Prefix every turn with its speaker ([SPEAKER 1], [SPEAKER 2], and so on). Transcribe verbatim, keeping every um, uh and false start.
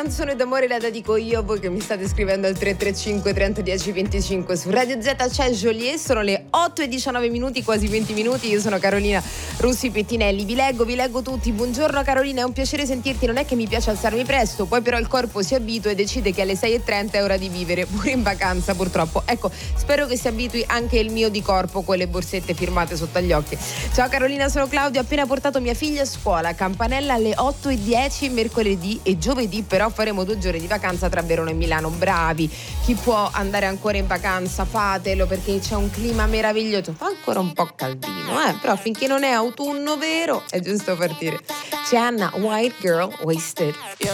[SPEAKER 1] canzone d'amore la dedico io a voi che mi state scrivendo al tre tre cinque trenta dieci venticinque. Su Radio Z c'è Joliet, sono le otto e diciannove minuti, quasi venti minuti. Io sono Carolina Russi Pettinelli, vi leggo, vi leggo tutti. Buongiorno Carolina, è un piacere sentirti, non è che mi piace alzarmi presto, poi però il corpo si abitua e decide che alle sei e trenta è ora di vivere, pure in vacanza purtroppo. Ecco, spero che si abitui anche il mio di corpo con le borsette firmate sotto agli occhi. Ciao Carolina, sono Claudia, ho appena portato mia figlia a scuola, campanella alle otto e dieci mercoledì e giovedì, però faremo due giorni di vacanza tra Verona e Milano. Bravi, chi può andare ancora in vacanza fatelo, perché c'è un clima meraviglioso, fa ancora un po' caldino, eh? Però finché non è autunno vero è giusto partire. C'è Anna, White Girl Wasted.